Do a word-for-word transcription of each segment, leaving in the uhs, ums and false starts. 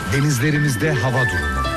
Denizlerimizde hava durumu.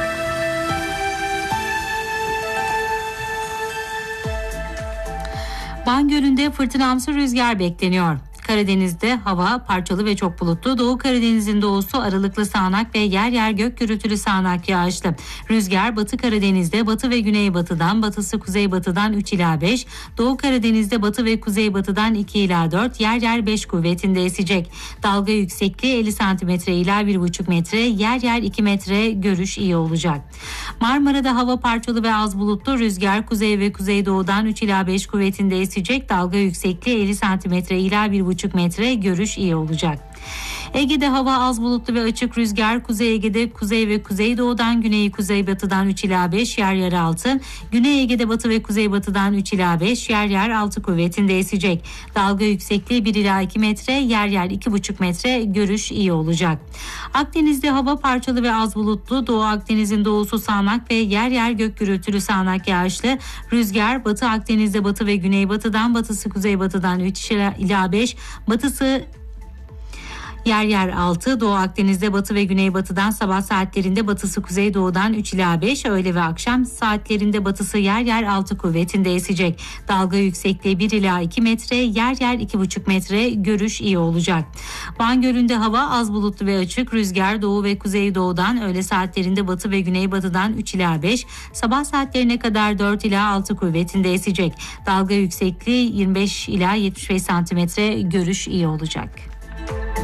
Van Gölü'nde fırtınamsı rüzgar bekleniyor. Karadeniz'de hava parçalı ve çok bulutlu. Doğu Karadeniz'in doğusu aralıklı sağanak ve yer yer gök gürültülü sağanak yağışlı. Rüzgar Batı Karadeniz'de batı ve güneybatıdan, batısı kuzeybatıdan üç ila beş, Doğu Karadeniz'de batı ve kuzeybatıdan iki ila dört, yer yer beş kuvvetinde esecek. Dalga yüksekliği elli santimetre ila bir buçuk metre, yer yer iki metre, görüş iyi olacak. Marmara'da hava parçalı ve az bulutlu. Rüzgar kuzey ve kuzeydoğudan üç ila beş kuvvetinde esecek. Dalga yüksekliği elli santimetre ila bir buçuk metre, görüş iyi olacak. Ege'de hava az bulutlu ve açık. Rüzgar Kuzey Ege'de kuzey ve kuzeydoğudan, güney kuzeybatıdan üç ila beş, yer yer altı. Güney Ege'de batı ve kuzeybatıdan üç ila beş, yer yer altı kuvvetinde esecek. Dalga yüksekliği bir ila iki metre, yer yer iki buçuk metre, görüş iyi olacak. Akdeniz'de hava parçalı ve az bulutlu. Doğu Akdeniz'in doğusu sağanak ve yer yer gök gürültülü sağanak yağışlı. Rüzgar Batı Akdeniz'de batı ve güneybatıdan, batısı kuzeybatıdan üç ila beş, batısı yer yer altı. Doğu Akdeniz'de batı ve güneybatıdan, sabah saatlerinde batısı kuzeydoğudan üç ila beş, öğle ve akşam saatlerinde batısı yer yer altı kuvvetinde esecek. Dalga yüksekliği bir ila iki metre, yer yer iki buçuk metre, görüş iyi olacak. Van Gölü'nde hava az bulutlu ve açık. Rüzgar doğu ve kuzeydoğudan, öğle saatlerinde batı ve güneybatıdan üç ila beş, sabah saatlerine kadar dört ila altı kuvvetinde esecek. Dalga yüksekliği yirmi beş ila yetmiş beş santimetre, görüş iyi olacak.